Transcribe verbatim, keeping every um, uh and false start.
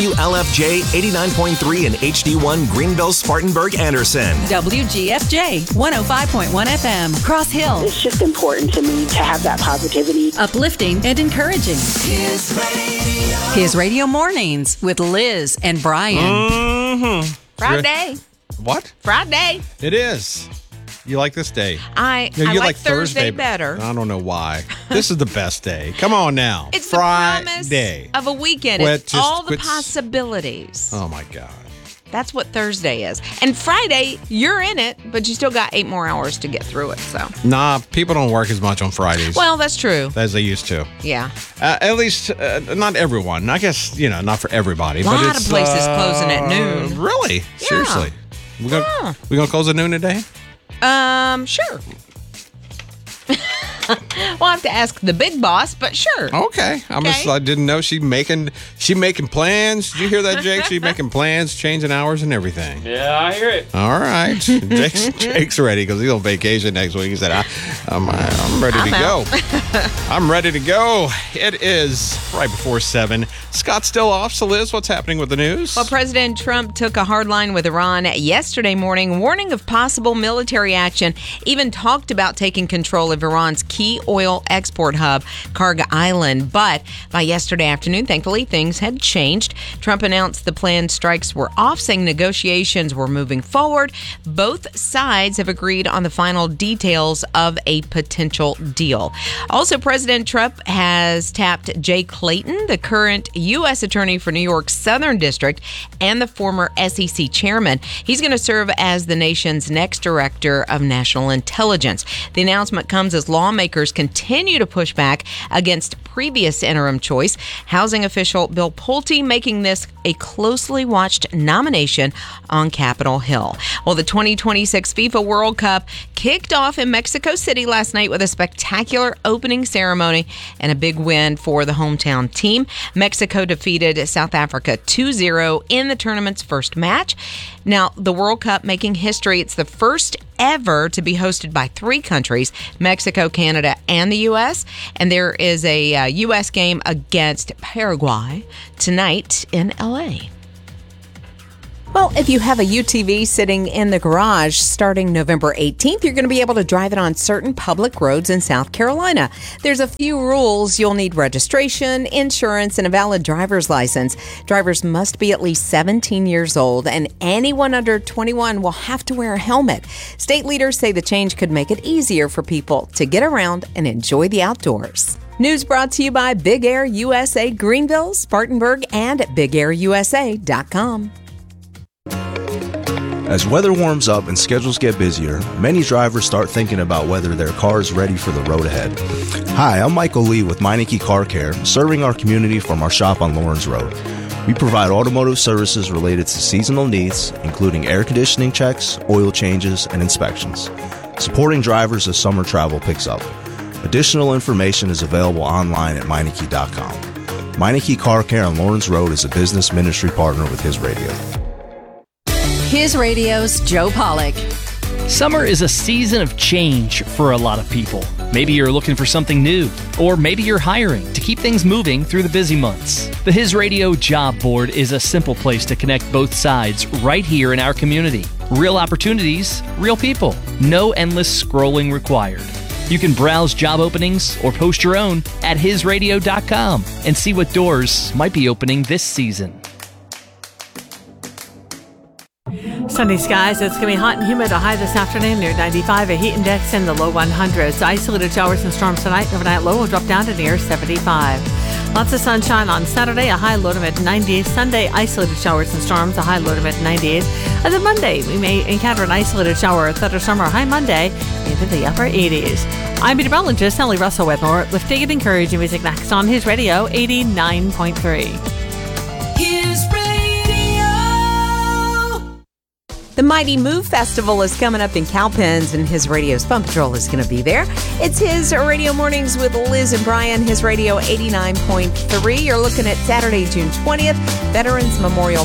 W L F J eighty-nine point three and H D one Greenville, Spartanburg, Anderson. W G F J one oh five point one F M, Cross Hill. It's just important to me to have that positivity. Uplifting and encouraging. His Radio. His Radio Mornings with Liz and Brian. Mm-hmm. Friday. What? Friday. It is. You like this day? I, No, I you like, like Thursday, Thursday better. I don't know why. This is the best day. Come on now. It's Friday. the promise of a weekend. Quit, it's just all the quit. possibilities. Oh, my God. That's what Thursday is. And Friday, you're in it, but you still got eight more hours to get through it. So, Nah, people don't work as much on Fridays well, that's true. as they used to. Yeah. Uh, at least, uh, not everyone. I guess, you know, not for everybody. A but lot it's, of places uh, closing at noon. Really? Seriously? We're gonna, Yeah. we gonna close at noon today? Um, sure. We'll have to ask the big boss, but sure. Okay. I'm Okay. just, I didn't know she making she making plans. Did you hear that, Jake? She making plans, changing hours and everything. Yeah, I hear it. All right. Jake's, Jake's ready because he's on vacation next week. He said, I, I'm, I'm ready I'm to out. go. I'm ready to go. It is right before seven. Scott's still off. So, Liz, what's happening with the news? Well, President Trump took a hard line with Iran yesterday morning, warning of possible military action, even talked about taking control of Iran's key oil export hub, Karg Island. But by yesterday afternoon, thankfully, things had changed. Trump announced the planned strikes were off, saying negotiations were moving forward. Both sides have agreed on the final details of a potential deal. Also, President Trump has tapped Jay Clayton, the current U S attorney for New York's Southern District and the former S E C chairman. He's going to serve as the nation's next director of national intelligence. The announcement comes as lawmakers continue to push back against previous interim choice. Housing official Bill Pulte making this a closely watched nomination on Capitol Hill. Well, the twenty twenty-six FIFA World Cup kicked off in Mexico City last night with a spectacular opening ceremony and a big win for the hometown team. Mexico defeated South Africa two zero in the tournament's first match. Now, the World Cup making history. It's the first ever to be hosted by three countries, Mexico, Canada, and the U S. And there is a uh, U S game against Paraguay tonight in L A. Well, if you have a U T V sitting in the garage starting November eighteenth, you're going to be able to drive it on certain public roads in South Carolina. There's a few rules. You'll need registration, insurance, and a valid driver's license. Drivers must be at least seventeen years old, and anyone under twenty-one will have to wear a helmet. State leaders say the change could make it easier for people to get around and enjoy the outdoors. News brought to you by Big Air U S A Greenville, Spartanburg, and at big air u s a dot com. As weather warms up and schedules get busier, many drivers start thinking about whether their car is ready for the road ahead. Hi, I'm Michael Lee with Meineke Car Care, serving our community from our shop on Lawrence Road. We provide automotive services related to seasonal needs, including air conditioning checks, oil changes, and inspections, supporting drivers as summer travel picks up. Additional information is available online at Meineke dot com. Meineke Car Care on Lawrence Road is a business ministry partner with His Radio. His Radio's Joe Pollock. Summer is a season of change for a lot of people. Maybe you're looking for something new, or maybe you're hiring to keep things moving through the busy months. The His Radio Job Board is a simple place to connect both sides right here in our community. Real opportunities, real people. No endless scrolling required. You can browse job openings or post your own at his radio dot com and see what doors might be opening this season. Sunny skies. It's going to be hot and humid. A high this afternoon near ninety-five. A heat index in the low one hundreds. Isolated showers and storms tonight. Overnight low will drop down to near seventy-five. Lots of sunshine on Saturday. A high low to mid nineties. Sunday, isolated showers and storms. A high low to mid ninety-eight. And then Monday, we may encounter an isolated shower or thunderstorm or high Monday into the upper eighties. I'm meteorologist Ellie Russell with more lifting and encouraging music next on His Radio eighty-nine point three. His Radio. The Mighty Move Festival is coming up in Cowpens, and His Radio's Fun Patrol is going to be there. It's His Radio Mornings with Liz and Brian, His Radio eighty-nine point three. You're looking at Saturday, June twentieth, Veterans Memorial